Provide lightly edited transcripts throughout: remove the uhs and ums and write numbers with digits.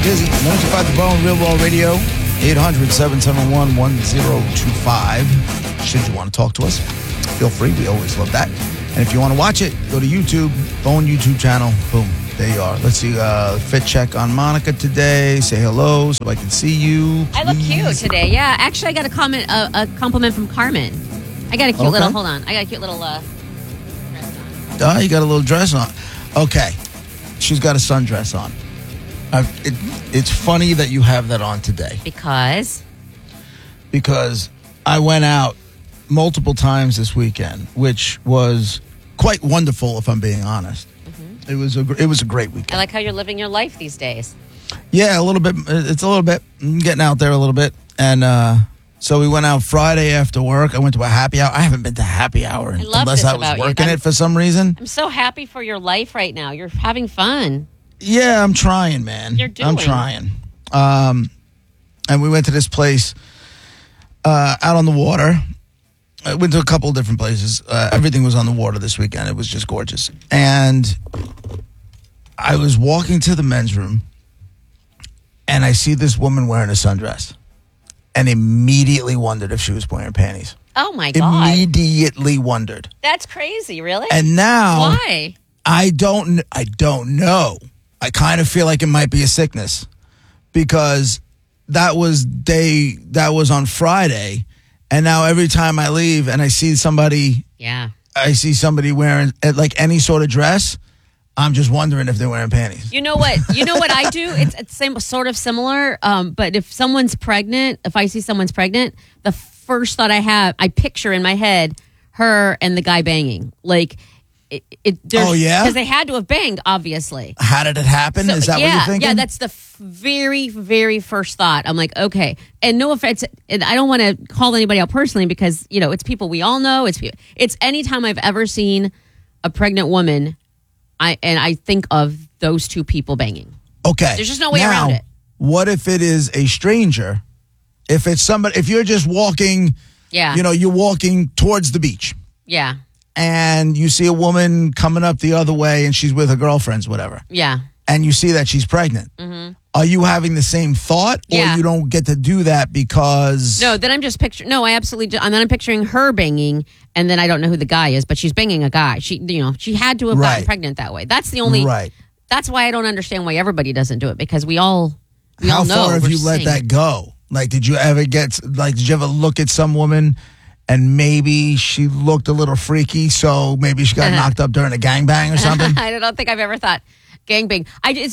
Dizzy, 125 The Bone, Real World Radio, 800-771-1025. Should you want to talk to us, feel free. We always love that. And if you want to watch it, go to YouTube, Bone YouTube channel. Boom, there you are. Let's see, fit check on Monica today. Say hello so I can see you. I look cute today. Yeah, actually, I got a compliment from Carmen. I got a cute little, hold on. I got a cute little dress on. You got a little dress on. Okay. She's got a sundress on. It's funny that you have that on today. Because I went out multiple times this weekend, which was quite wonderful, if I'm being honest. Mm-hmm. It was a great weekend. I like how you're living your life these days. Yeah, a little bit. It's a little bit. Getting out there a little bit. And so we went out Friday after work. I went to a happy hour. I haven't been to happy hour unless I was working it for some reason. I'm so happy for your life right now. You're having fun. Yeah, I'm trying, man. I'm trying. And we went to this place out on the water. I went to a couple of different places. Everything was on the water this weekend. It was just gorgeous. And I was walking to the men's room, and I see this woman wearing a sundress, and immediately wondered if she was wearing panties. Oh, my God. Immediately wondered. That's crazy, really? And now... Why? I don't know. I kind of feel like it might be a sickness because that was on Friday, and now every time I leave and I see somebody wearing like any sort of dress, I'm just wondering if they're wearing panties. You know what I do? It's sort of similar, but if someone's pregnant, if I see someone's pregnant, the first thought I picture in my head her and the guy banging, like. Because they had to have banged, obviously. How did it happen? Is that what you're thinking? Yeah, that's the very, very first thought. I'm like, okay. And no offense, and I don't want to call anybody out personally because, it's people we all know. It's anytime I've ever seen a pregnant woman, I think of those two people banging. Okay. There's just no way around it. What if it is a stranger? If it's somebody, if you're just walking, you're walking towards the beach. Yeah. And you see a woman coming up the other way and she's with her girlfriends, whatever. Yeah. And you see that she's pregnant. Mm-hmm. Are you having the same thought? Or you don't get to do that because... No, then I'm just picturing... No, I absolutely do. And then I'm picturing her banging, and then I don't know who the guy is, but she's banging a guy. She had to have gotten pregnant that way. That's the only... Right. That's why I don't understand why everybody doesn't do it, because we all know. How far have you let that go? Like, did you ever look at some woman... And maybe she looked a little freaky, so maybe she got knocked up during a gangbang or something? I don't think I've ever thought gangbang.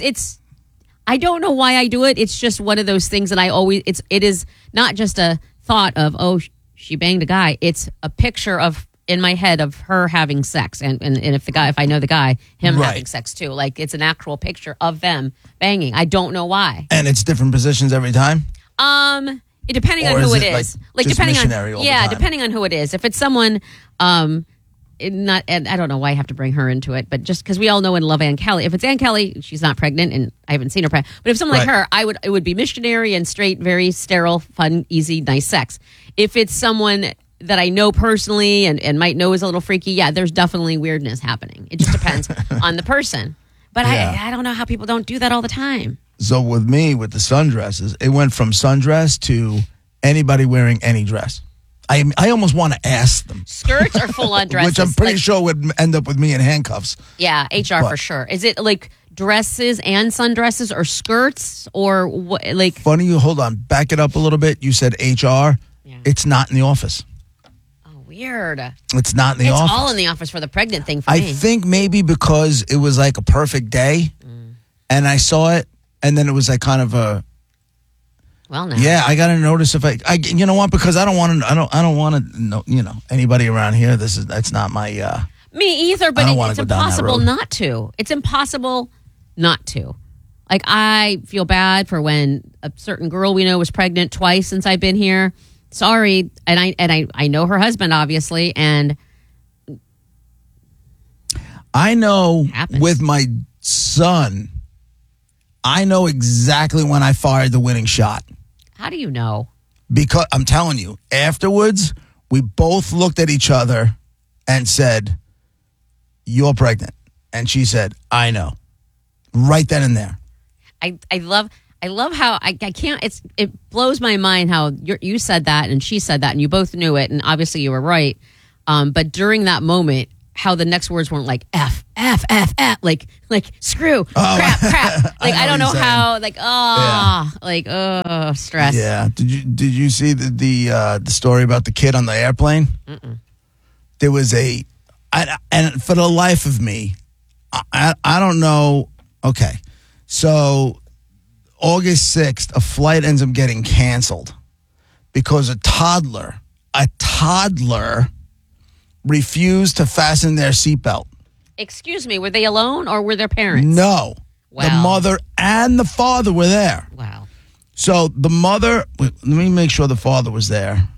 I don't know why I do it. It's just one of those things that it is not just a thought of, oh, she banged a guy. It's a picture in my head of her having sex. And if I know the guy, him having sex too. Like, it's an actual picture of them banging. I don't know why. And it's different positions every time? Depending on who it is, like depending on who it is. If it's someone, and I don't know why I have to bring her into it, but just because we all know and love Ann Kelly. If it's Ann Kelly, she's not pregnant, and I haven't seen her pregnant. But if someone like her, it would be missionary and straight, very sterile, fun, easy, nice sex. If it's someone that I know personally and might know is a little freaky, there's definitely weirdness happening. It just depends on the person. But I don't know how people don't do that all the time. So with me, with the sundresses, it went from sundress to anybody wearing any dress. I almost want to ask them. Skirts or full-on dresses? Which I'm pretty sure would end up with me in handcuffs. Yeah, HR for sure. Is it like dresses and sundresses or skirts or what? Like funny, hold on. Back it up a little bit. You said HR. Yeah. It's not in the office. Oh, weird. It's not in the office. It's all in the office for the pregnant thing for me. I think maybe because it was like a perfect day and I saw it. And then it was like kind of a. Well, no. Yeah, I got to notice if I you know what? Because I don't want to know, anybody around here. That's not my. Me either, but it's impossible not to. It's impossible not to. Like, I feel bad for when a certain girl we know was pregnant twice since I've been here. Sorry, and I know her husband obviously, and I know with my son. I know exactly when I fired the winning shot. How do you know? Because I'm telling you, afterwards, we both looked at each other and said, "You're pregnant." And she said, "I know." Right then and there. I love I love how I can't. It blows my mind how you said that and she said that and you both knew it and obviously you were right. But during that moment, how the next words weren't like F, like screw, crap. Like I don't know how. Like stress. Yeah. Did you see the story about the kid on the airplane? Mm-mm. There was and for the life of me, I don't know. Okay, so August 6th, a flight ends up getting canceled because a toddler refused to fasten their seatbelt. Excuse me, were they alone or were their parents? No. Wow. The mother and the father were there. Wow. So the mother, let me make sure the father was there.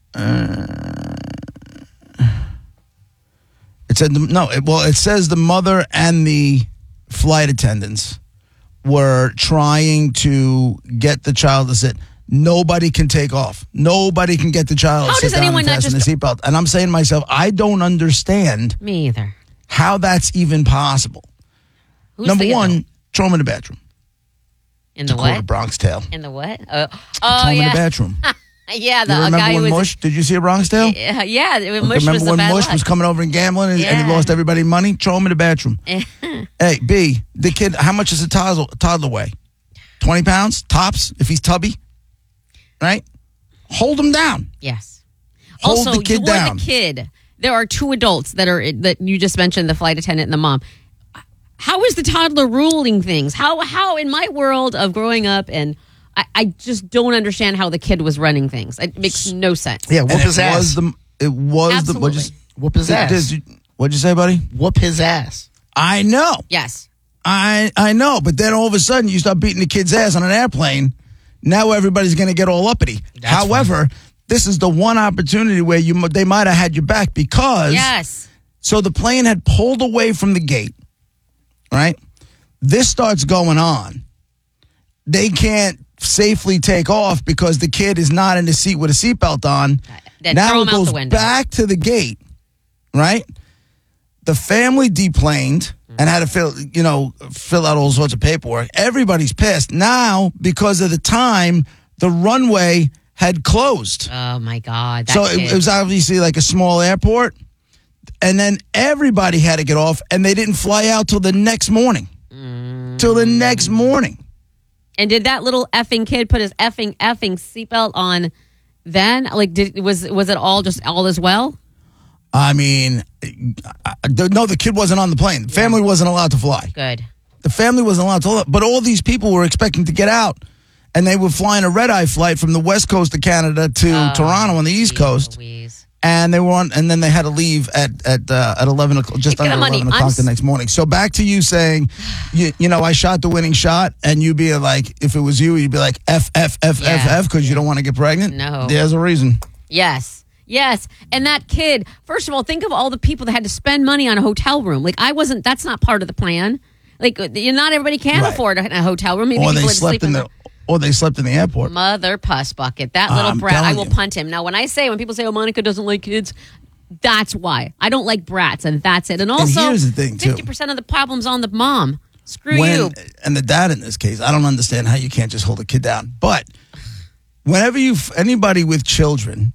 It said, it says the mother and the flight attendants were trying to get the child to sit. Nobody can take off. Nobody can get the child to sit down and fasten the seatbelt. And I'm saying to myself, I don't understand. Me either. How that's even possible. Number one, throw him in the bathroom. In the what? The Bronx Tale. In the what? Throw him in the bathroom. Yeah, the guy who was Mush. Did you see a Bronx Tale? Yeah, Mush remember was when Mush was coming over and gambling and he lost everybody money? Throw him in the bathroom. Hey, B, the kid. How much does a toddler weigh? 20 pounds tops if he's tubby, right? Hold him down. Yes. Hold the kid down. Also, the kid. There are two adults that you just mentioned, the flight attendant and the mom. How is the toddler ruling things? How in my world of growing up and I just don't understand how the kid was running things. It makes no sense. Yeah, whoop his ass. Whoop his ass. What'd you say, buddy? Whoop his ass. I know. Yes. I know, but then all of a sudden you start beating the kid's ass on an airplane. Now everybody's going to get all uppity. However, this is the one opportunity where they might have had your back because so the plane had pulled away from the gate, right? This starts going on. They can't safely take off because the kid is not in the seat with a seatbelt on. Now it goes back to the gate, right? The family deplaned and had to fill out all sorts of paperwork. Everybody's pissed. Now, because of the time, the runway had closed. Oh, my God. So it was obviously like a small airport. And then everybody had to get off, and they didn't fly out till the next morning. Till the next morning. And did that little effing kid put his effing seatbelt on then? Like, was it all as well? I mean, no, the kid wasn't on the plane. The family wasn't allowed to fly. Good. The family wasn't allowed to fly. But all these people were expecting to get out. And they were flying a red-eye flight from the west coast of Canada to Toronto on the east coast. Louise. And they were and then they had to leave at 11 o'clock, just under 11 o'clock the next morning. So back to you saying, I shot the winning shot, and you'd be like, if it was you, you'd be like, F, because you don't want to get pregnant? No. There's a reason. Yes. And that kid, first of all, think of all the people that had to spend money on a hotel room. Like, that's not part of the plan. Like, not everybody can afford a hotel room. Maybe or they slept in the airport. Mother puss bucket. That little brat, I will punt him. Now, when people say, Monica doesn't like kids, that's why. I don't like brats, and that's it. And also, here's the thing, 50% of the problem's on the mom. Screw you. And the dad in this case, I don't understand how you can't just hold a kid down. But whenever anybody with children,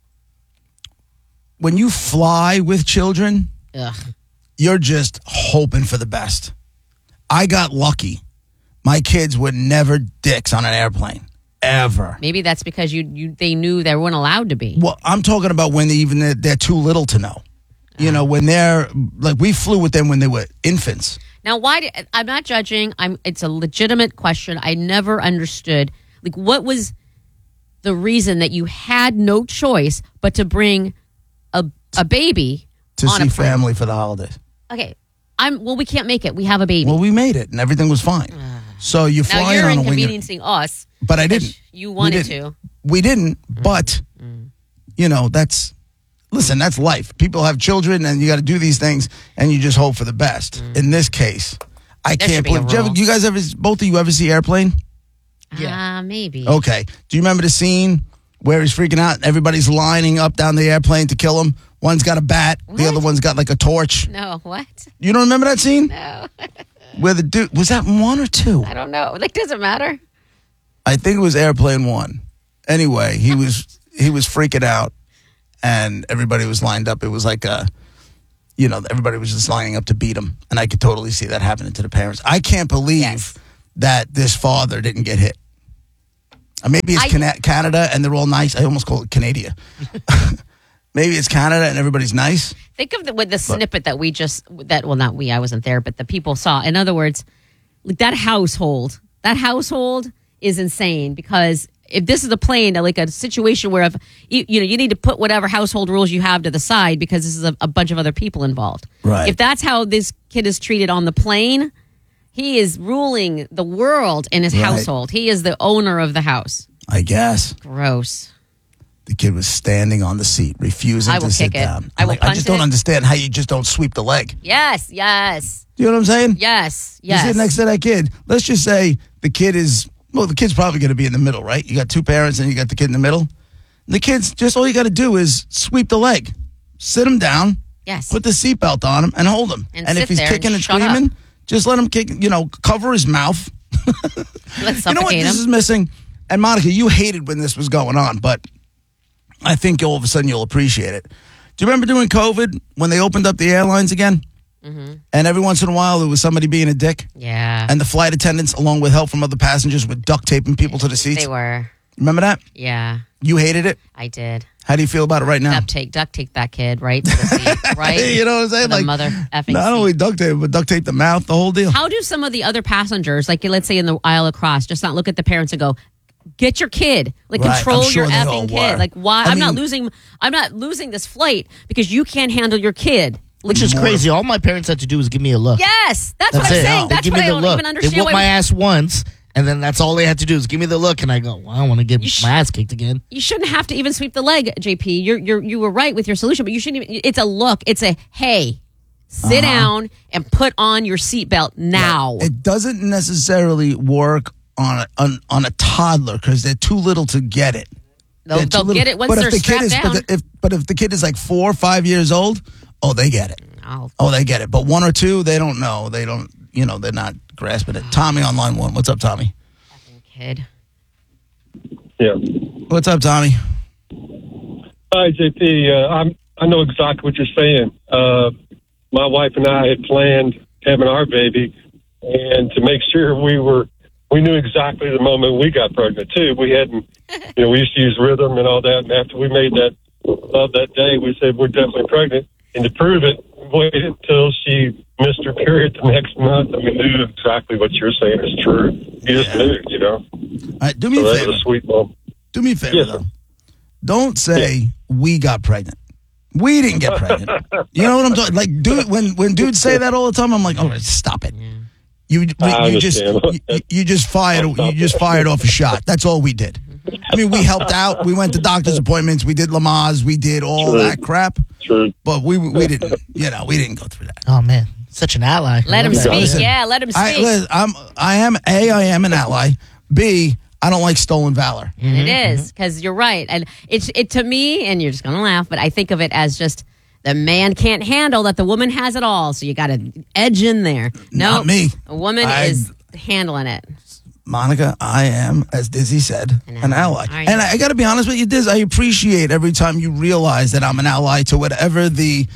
when you fly with children, you're just hoping for the best. I got lucky. My kids were never dicks on an airplane, ever. Maybe that's because they knew they weren't allowed to be. Well, I'm talking about when they're too little to know. When they're like, we flew with them when they were infants. Now, I'm not judging. It's a legitimate question. I never understood. Like, what was the reason that you had no choice but to bring a baby to see family for the holidays? Okay, we can't make it. We have a baby. Well, we made it, and everything was fine. So you fly on a wing. Now you're inconveniencing us. But I didn't. You wanted to. We didn't, but, that's life. People have children, and you got to do these things, and you just hope for the best. In this case, I can't believe. You guys both of you ever see Airplane? Yeah. Maybe. Okay. Do you remember the scene where he's freaking out? Everybody's lining up down the airplane to kill him. One's got a bat. What? The other one's got like a torch. No, what? You don't remember that scene? No. Where the dude, was that 1 or 2? I don't know. Like, doesn't matter. I think it was Airplane One. Anyway, he was freaking out, and everybody was lined up. It was like everybody was just lining up to beat him, and I could totally see that happening to the parents. I can't believe that this father didn't get hit. Maybe it's Canada, and they're all nice. I almost call it Canada. Maybe it's Canada, and everybody's nice. Think of the snippet that not we, I wasn't there, but the people saw. In other words, that household is insane, because if this is a plane, like a situation where you need to put whatever household rules you have to the side, because this is a bunch of other people involved. Right. If that's how this kid is treated on the plane, he is ruling the world in his household. He is the owner of the house. I guess. Gross. The kid was standing on the seat, refusing to sit down. I just don't understand how you just don't sweep the leg. Yes. You know what I'm saying? Yes. You sit next to that kid. Let's just say the kid's probably going to be in the middle, right? You got two parents and you got the kid in the middle. The kid's just, all you got to do is sweep the leg. Sit him down. Yes. Put the seatbelt on him and hold him. And if he's kicking and screaming, just let him kick, cover his mouth. Let's you know what this is missing? And Monica, you hated when this was going on, but I think all of a sudden you'll appreciate it. Do you remember during COVID when they opened up the airlines again? Mm-hmm. And every once in a while there was somebody being a dick? Yeah. And the flight attendants, along with help from other passengers, were duct taping people to the seats? They were. Remember that? Yeah. You hated it? I did. How do you feel about it right now? Duct tape that kid right to the seat, right? You know what I'm saying? Like, mother effing not only duct tape, but duct tape the mouth, the whole deal. How do some of the other passengers, like let's say in the aisle across, just not look at the parents and go, get your kid, control your effing kid. Like, why? I'm not losing this flight because you can't handle your kid. Which is crazy. All my parents had to do was give me a look. Yes, that's what I'm saying. That's what I don't even understand. They whooped my ass once, and then that's all they had to do is give me the look, and I go, well, I don't want to get my ass kicked again. You shouldn't have to even sweep the leg, JP. You were right with your solution, but you shouldn't even. It's a look. It's a, hey, sit down and put on your seatbelt now. It doesn't necessarily work on a toddler because they're too little to get it. They'll get it once they're strapped down. But if the kid is like 4 or 5 years old, they get it. They get it. But 1 or 2, they don't know. They don't, they're not grasping it. Tommy on line 1. What's up, Tommy? Kid. Yeah. What's up, Tommy? Hi, JP. I know exactly what you're saying. My wife and I had planned having our baby, and to make sure we knew exactly the moment we got pregnant too. We hadn't, we used to use rhythm and all that. And after we made that day, we said we're definitely pregnant. And to prove it, we waited until she missed her period the next month, and we knew exactly what you're saying is true. You just knew, All right, do me a favor. That was a sweet moment. Do me a favor, though. Don't say we got pregnant. We didn't get pregnant. You know what I'm talking? Like, dude, when dudes say that all the time, I'm like, all right, stop it. You just fired off a shot. That's all we did. I mean, we helped out. We went to doctor's appointments. We did Lamaze. We did all that crap. True. But we didn't. We didn't go through that. Oh man, such an ally. Let him speak. Listen, let him speak. I am an ally. B, I don't like stolen valor. And it is, because you're right. And it to me, and you're just gonna laugh, but I think of it as just the man can't handle that the woman has it all, so you got to edge in there. No, not me. A woman is handling it. Monica, I am, as Dizzy said, an ally. Right. And I got to be honest with you, Diz, I appreciate every time you realize that I'm an ally to whatever the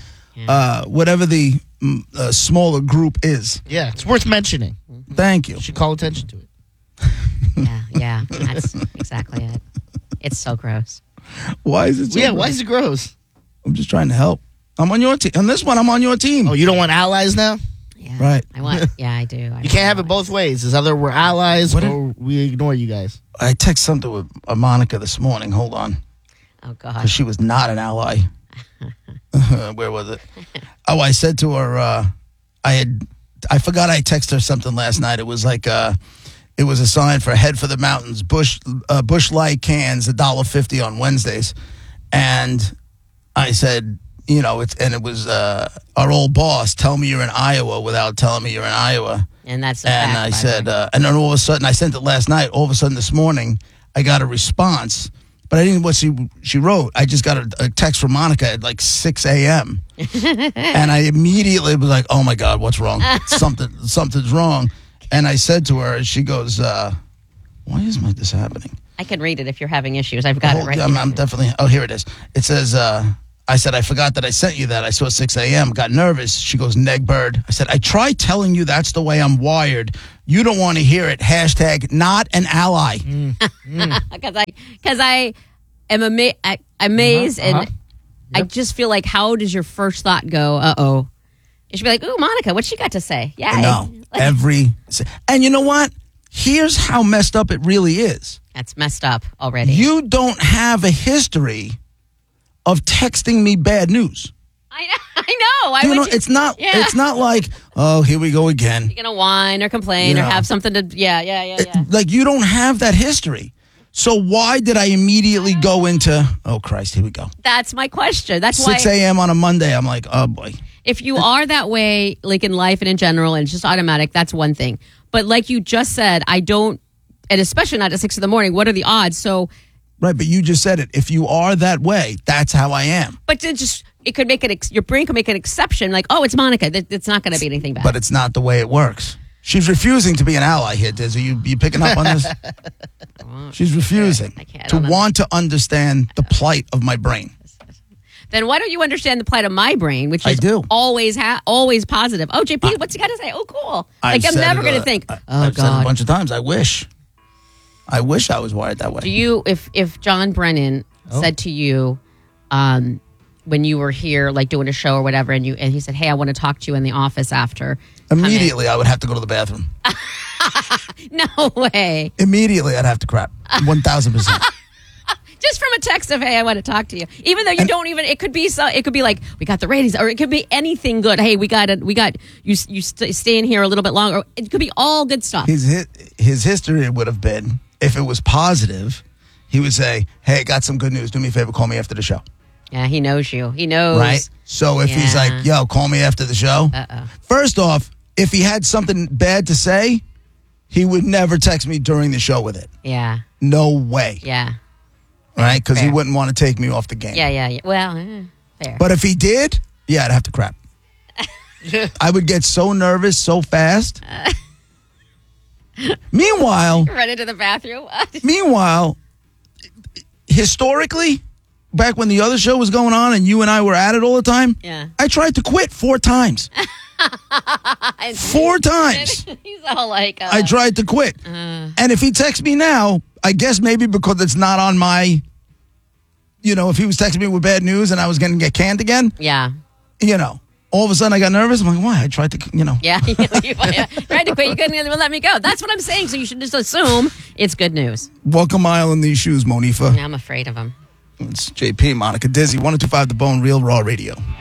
smaller group is. Yeah, it's worth mentioning. Thank you. You should call attention to it. Yeah, that's exactly it. It's so gross. Why is it so gross? Why is it gross? I'm just trying to help. I'm on your team. On this one, I'm on your team. Oh, you don't want allies now? Yeah, right. I do. You can't have it both ways. It's either we're allies or we ignore you guys. I texted something with Monica this morning. Hold on. Oh, God. Because she was not an ally. Where was it? Oh, I said to her, I forgot I texted her something last night. It was like, it was a sign for Head for the Mountains, Bush Light cans, $1.50 on Wednesdays. And I said, it was our old boss, tell me you're in Iowa without telling me you're in Iowa. And that's and I said, and then all of a sudden, I sent it last night. All of a sudden this morning, I got a response, but I didn't know what she wrote. I just got a text from Monica at like 6 a.m. And I immediately was like, oh my God, what's wrong? Something's wrong. And I said to her, she goes, Why is this happening? I can read it if you're having issues. I've got it right here. I'm definitely. Oh, here it is. It says, I said, I forgot that I sent you that. I saw 6 a.m., got nervous. She goes, Negbird. I said, I tried telling you that's the way I'm wired. You don't want to hear it. # not an ally. Because I am amazed and Yep. I just feel like, how does your first thought go, uh-oh? You should be like, ooh, Monica, what's she got to say? Yeah. I know. And you know what? Here's how messed up it really is. That's messed up already. You don't have a history of texting me bad news. I know. It's not like, oh, here we go again. You're going to whine or complain or have something to, yeah. Like, you don't have that history. So why did I immediately go into, oh, Christ, here we go. That's my question. That's 6 why. a.m. on a Monday, I'm like, oh, boy. If you are that way, like in life and in general, and it's just automatic, that's one thing. But like you just said, I don't, and especially not at 6 a.m, what are the odds? So. Right, but you just said it. If you are that way, that's how I am. But it could make it, your brain could make an exception, like, oh, it's Monica. It's not going to be anything bad. But it's not the way it works. She's refusing to be an ally here, Diz. Are you picking up on this? She's refusing to want to understand the plight of my brain. Then why don't you understand the plight of my brain, which is always positive? Oh, JP, what's he got to say? Oh, cool. I'm never going to think, I've said it a bunch of times. I wish I was wired that way. Do you, if John Brennan said to you, when you were here, like doing a show or whatever, and he said, hey, I want to talk to you in the office after. Immediately, I would have to go to the bathroom. No way. Immediately, I'd have to crap. 1,000%. Just from a text of, hey, I want to talk to you. Even though you don't even, it could be like, we got the ratings, or it could be anything good. Hey, we got you stay in here a little bit longer. It could be all good stuff. His history would have been, if it was positive, he would say, hey, got some good news. Do me a favor, call me after the show. Yeah, he knows you. He knows. Right? So if he's like, yo, call me after the show. First off, if he had something bad to say, he would never text me during the show with it. Yeah. No way. Yeah. Right? Because he wouldn't want to take me off the game. Yeah. Well, fair. But if he did, I'd have to crap. I would get so nervous so fast. Meanwhile. Run into the bathroom. Historically, back when the other show was going on and you and I were at it all the time, I tried to quit 4 times. 4 times. He's all like, I tried to quit. And if he texts me now, I guess maybe because it's not on my, if he was texting me with bad news and I was going to get canned again. Yeah. All of a sudden I got nervous. I'm like, why? I tried to, Yeah, you tried to quit. You couldn't even let me go. That's what I'm saying. So you should just assume it's good news. Walk a mile in these shoes, Monifa. I'm afraid of him. It's JP, Monica Dizzy, 102.5 The Bone, Real Raw Radio.